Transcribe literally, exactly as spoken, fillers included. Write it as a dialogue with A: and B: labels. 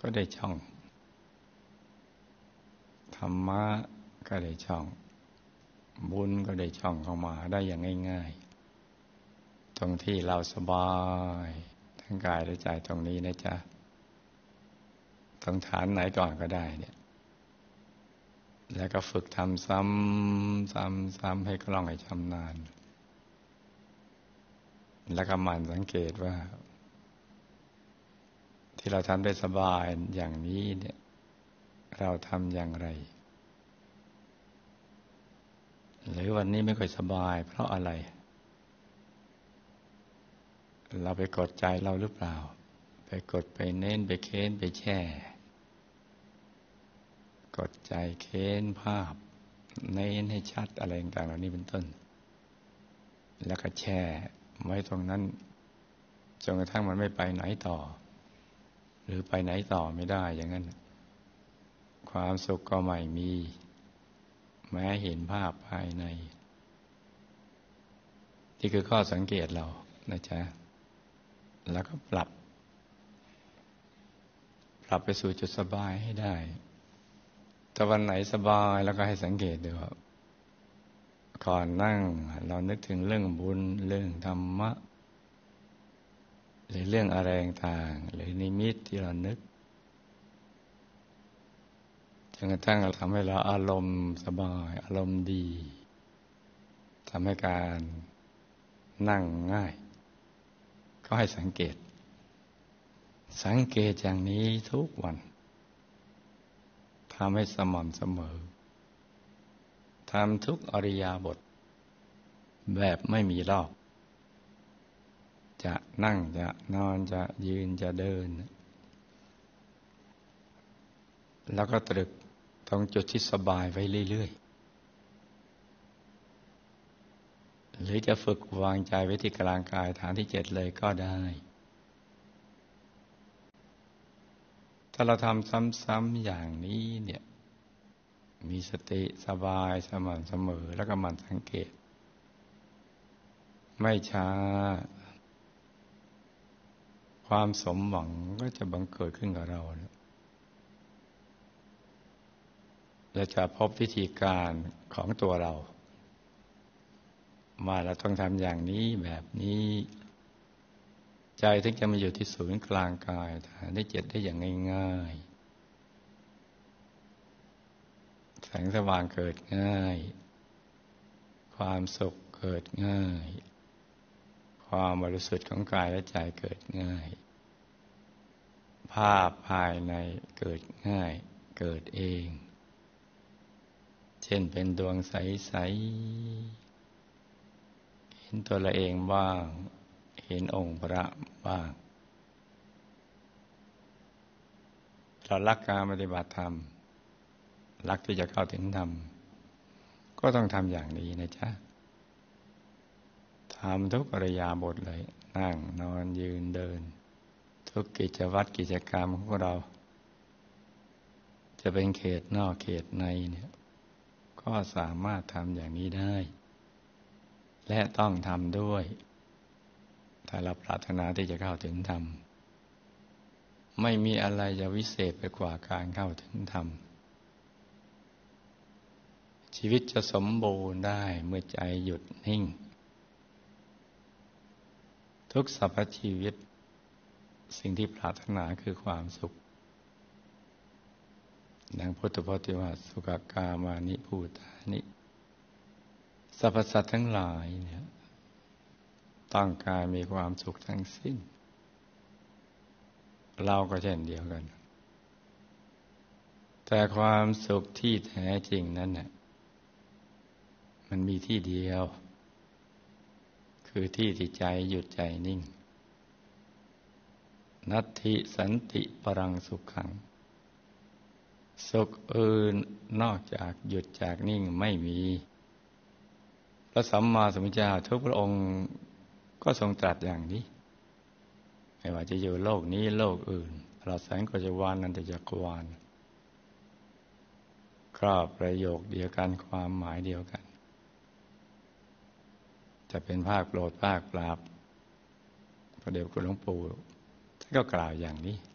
A: ก็ได้ช่องธรรมะก็ได้ช่องบุญก็ได้ช่องเข้ามาได้อย่างง่ายๆตรงที่เราสบายทั้งกายและใจตรงนี้นะจ๊ะตรงฐานไหนก่อนก็ได้เนี่ยแล้วก็ฝึกทำซ้ำซ้ำซ้ำให้คล่องให้ชำนาญแล้วก็หมั่นสังเกตว่าที่เราทำได้สบายอย่างนี้เนี่ยเราทำอย่างไรหรือวันนี้ไม่ค่อยสบายเพราะอะไรเราไปกดใจเราหรือเปล่าไปกดไปเน้นไปเค้นไปแช่กดใจเค้นภาพเน้นให้ชัดอะไรต่างๆเหล่านี้เป็นต้นแล้วก็แช่ไว้ตรงนั้นจนกระทั่งมันไม่ไปไหนต่อหรือไปไหนต่อไม่ได้อย่างนั้นความสุขก็ไม่มีแม้เห็นภาพภายในนี่คือข้อสังเกตเรานะจ๊ะแล้วก็ปรับปรับไปสู่จุดสบายให้ได้แต่วันไหนสบายแล้วก็ให้สังเกตดูว่าก่อนนั่งเรานึกถึงเรื่องบุญเรื่องธรรมะหรือเรื่องอะไรต่างหรือนิมิตที่เรานึกจนกระทั่งเราทำให้เราอารมณ์สบายอารมณ์ดีทำให้การนั่งง่ายก็ให้สังเกตสังเกตอย่างนี้ทุกวันทำให้สม่ำเสมอทำทุกอริยาบถแบบไม่มีรอบจะนั่งจะนอนจะยืนจะเดินแล้วก็ตรึกตรงจุดที่สบายไว้เรื่อยๆหรือจะฝึกวางใจไว้ที่กลางกายฐานที่เจ็ดเลยก็ได้ถ้าเราทำซ้ำๆอย่างนี้เนี่ยมีสติสบายสม่ำเสมอแล้วก็หมั่นสังเกตไม่ช้าความสมหวังก็จะบังเกิดขึ้นกับเราและจะพบวิธีการของตัวเราว่าเราต้องทำอย่างนี้แบบนี้ใจถึงจะมาอยู่ที่ศูนย์กลางกายฐานที่เจ็ดได้อย่างง่ายๆแสงสว่างเกิดง่ายความสุขเกิดง่ายความบริสุทธิ์ของกายและใจเกิดง่ายภาพภายในเกิดง่ายเกิดเองเช่นเป็นดวงใสๆเห็นตัวเราเองบ้างเห็นองค์พระบ้างเรารักการปฏิบัติธรรมรักที่จะเข้าถึงธรรมก็ต้องทำอย่างนี้นะจ๊ะทำทุกอริยาบถเลยนั่งนอนยืนเดินทุกกิจวัตรกิจกรรมของเราจะเป็นเขตนอกเขตในเนี่ยก็สามารถทำอย่างนี้ได้และต้องทำด้วยถ้าเราปรารถนาที่จะเข้าถึงธรรมไม่มีอะไรจะวิเศษไปกว่าการเข้าถึงธรรมชีวิตจะสมบูรณ์ได้เมื่อใจหยุดนิ่งทุกสรรพชีวิตสิ่งที่ปรารถนาคือความสุขดังพุทธพจน์ที่ว่าสุขกามานิภูตานิสรรพสัตว์ทั้งหลายเนี่ยต้องการมีความสุขทั้งสิ้นเราก็เช่นเดียวกันแต่ความสุขที่แท้จริงนั้นน่ะมันมีที่เดียวคือที่ที่ใจหยุดใจนิ่งนัตถิสันติปรังสุขขังสุขอื่นนอกจากหยุดจากนิ่งไม่มีพระสัมมาสัมพุทธเจ้าทุกพระองค์ก็ทรงตรัสอย่างนี้ไม่ว่าจะอยู่โลกนี้โลกอื่นตลอดแสงจักรวาลนันตจักรวาลก็ประโยคเดียวกันความหมายเดียวกันจะเป็นภาคโปรดภาคปราบพระเดชคุณหลวงปู่ท่านก็กล่าวอย่างนี้